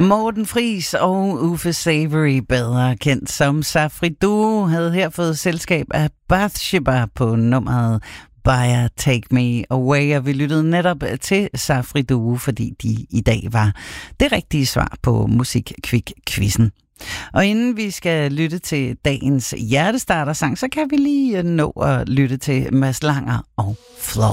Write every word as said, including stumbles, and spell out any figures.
Morten Friis og Uffe Savory, bedre kendt som Safri Duo, havde her fået selskab af Bathsheba på nummeret Bayer Take Me Away, og vi lyttede netop til Safri Duo, fordi de i dag var det rigtige svar på Musikquick-quizzen. Og inden vi skal lytte til dagens hjertestarter-sang, så kan vi lige nå at lytte til Mads Langer og Flow.